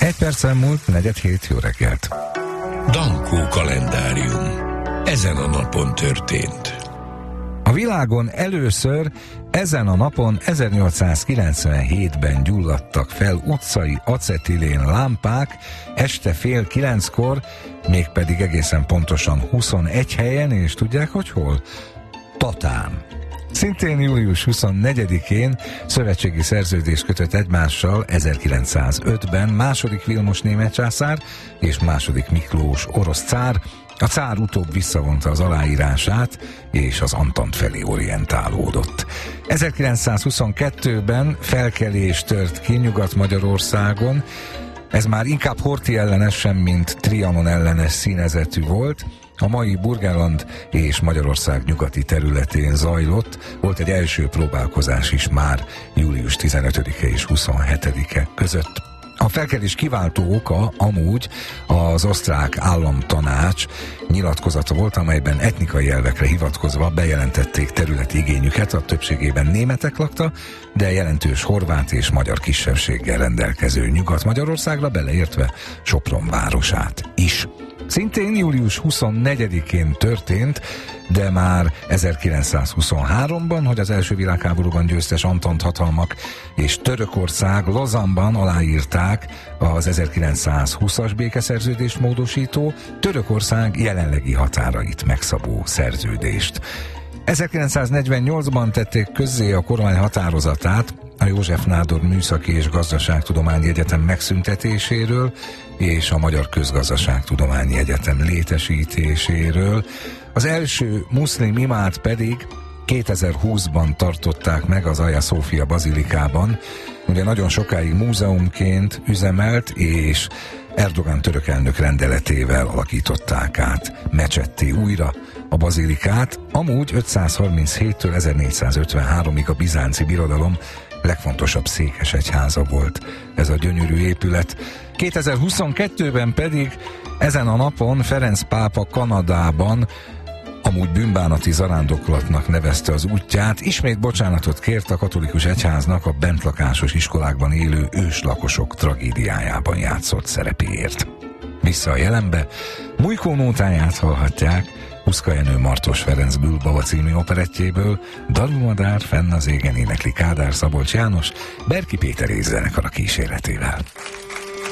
1 perccel múlt 4:07, jó reggelt. Dankó kalendárium. Ezen a napon történt. A világon először ezen a napon 1897-ben gyulladtak fel utcai acetilén lámpák este 8:30-kor, mégpedig egészen pontosan 21 helyen, és tudják, hogy hol? Tatán. Szintén július 24-én szövetségi szerződést kötött egymással 1905-ben második Vilmos német császár és második Miklós orosz cár. A cár utóbb visszavonta az aláírását, és az Antant felé orientálódott. 1922-ben felkelés tört ki Nyugat-Magyarországon. Ez már inkább Horthy ellenes sem, mint Trianon ellenes színezetű volt. A mai Burgenland és Magyarország nyugati területén zajlott, volt egy első próbálkozás is már július 15-e és 27-e között. A felkelés kiváltó oka amúgy az osztrák államtanács nyilatkozata volt, amelyben etnikai elvekre hivatkozva bejelentették területi igényüket, a többségében németek lakta, de jelentős horvát és magyar kisebbséggel rendelkező Nyugat-Magyarországra, beleértve Sopron városát is. Szintén július 24-én történt, de már 1923-ban, hogy az első világháborúban győztes Antant hatalmak és Törökország Lausanne-ban aláírták az 1920-as békeszerződést módosító, Törökország jelenlegi határait megszabó szerződést. 1948-ban tették közzé a kormány határozatát a József Nádor Műszaki és Gazdaságtudományi Egyetem megszüntetéséről és a Magyar Közgazdaságtudományi Egyetem létesítéséről. Az első muszlim imát pedig 2020-ban tartották meg az Aja Szófia bazilikában. Ugye nagyon sokáig múzeumként üzemelt, és Erdogan török elnök rendeletével alakították át mecsetté újra a bazilikát. Amúgy 537-től 1453-ig a bizánci birodalom legfontosabb székesegyháza volt ez a gyönyörű épület. 2022-ben pedig ezen a napon Ferenc pápa Kanadában amúgy bűnbánati zarándoklatnak nevezte az útját, ismét bocsánatot kért a katolikus egyháznak a bentlakásos iskolákban élő őslakosok tragédiájában játszott szerepéért. Vissza a jelenbe, Mújkó nótáját hallhatják Huszka Jenő Martos Ferenc Gülbaba című operettjéből, Dalumadár fenn az égen énekli Kádár Szabolcs János, Berki Péter zenekar a kíséretével.